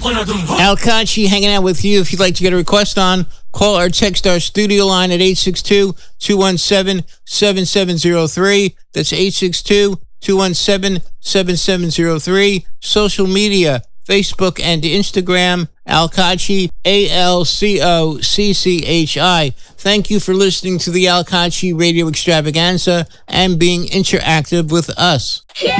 Al Kachi hanging out with you. If you'd like to get a request on, call or text our studio line at 862-217-7703. That's 862-217-7703. Social media, Facebook and Instagram, Al Kachi, ALCOCCHI. Thank you for listening to the Al Kachi Radio Extravaganza and being interactive with us. Yeah!